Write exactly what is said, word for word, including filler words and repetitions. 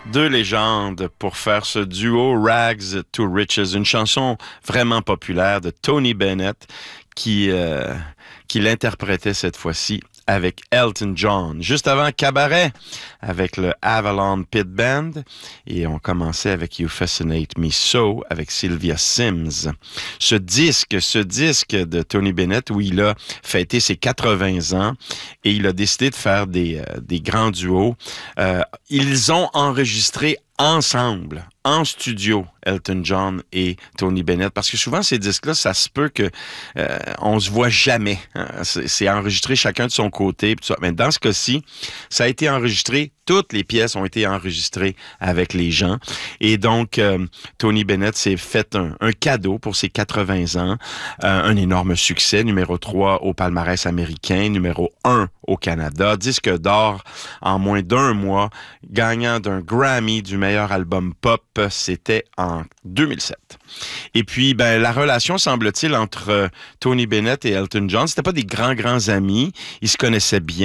Deux légendes pour faire ce duo Rags to Riches, une chanson vraiment populaire de Tony Bennett qui, euh, qui l'interprétait cette fois-ci avec Elton John. Juste avant Cabaret avec le Avalon Pit Band et on commençait avec You Fascinate Me So avec Sylvia Sims. Ce disque, ce disque de Tony Bennett où il a fêté ses quatre-vingts ans et il a décidé de faire des, euh, des grands duos. Euh, ils ont enregistré ensemble, en studio, Elton John et Tony Bennett, parce que souvent ces disques-là, ça se peut que euh, on se voit jamais. Hein? C'est, c'est enregistré chacun de son côté, tout ça. Mais dans ce cas-ci, ça a été enregistré. Toutes les pièces ont été enregistrées avec les gens. Et donc, euh, Tony Bennett s'est fait un, un cadeau pour ses quatre-vingts ans. Euh, un énorme succès, numéro trois au palmarès américain, numéro un au Canada, disque d'or en moins d'un mois, gagnant d'un Grammy du meilleur album pop, c'était en deux mille sept. Et puis, ben, la relation, semble-t-il, entre euh, Tony Bennett et Elton John, c'était pas des grands, grands amis. Ils se connaissaient bien.